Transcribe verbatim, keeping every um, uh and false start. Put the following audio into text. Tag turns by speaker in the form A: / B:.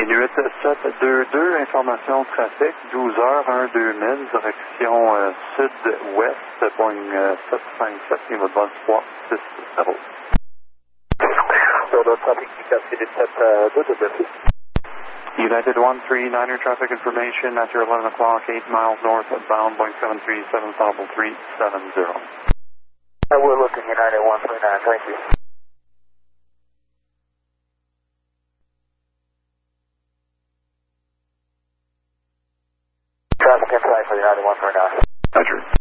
A: Inuit sept deux deux, information trafic, douze heures, un deux mille, direction euh, sud-ouest, Boeing euh, sept cinq sept, niveau de vol trois six zéro.
B: Bordeaux traffic, Cascade sept deux deux.
A: United one three niner traffic information at your eleven o'clock, eight miles north bound, Boeing seven three seven, Audible three seven zero.
B: Uh, we're looking United one three nine, thank you. Traffic inside for United one three nine.
A: Roger.